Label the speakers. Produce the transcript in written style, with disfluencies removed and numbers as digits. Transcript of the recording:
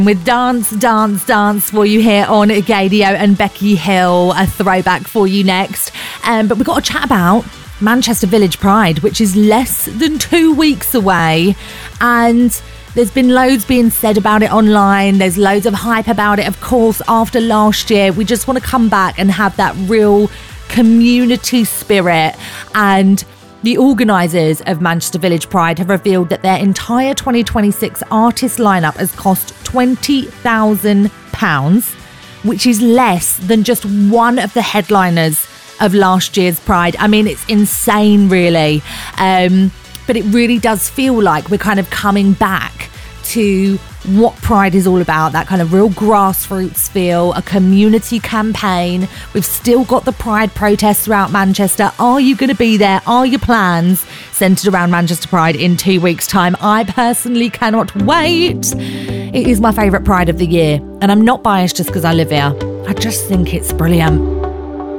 Speaker 1: With Dance, Dance, Dance for you here on Gadio and Becky Hill, a throwback for you next. But we've got to chat about Manchester Village Pride, which is less than 2 weeks away. And there's been loads being said about it online. There's loads of hype about it. Of course, after last year, we just want to come back and have that real community spirit. And the organisers of Manchester Village Pride have revealed that their entire 2026 artist lineup has cost £20,000, which is less than just one of the headliners of last year's Pride. I mean, it's insane, really. But it really does feel like we're kind of coming back to what Pride is all about, that kind of real grassroots feel, a community campaign. We've still got the Pride protests throughout Manchester. Are you going to be there? Are your plans centred around Manchester Pride in 2 weeks' time? I personally cannot wait. It is my favourite Pride of the year, and I'm not biased just because I live here. I just think it's brilliant.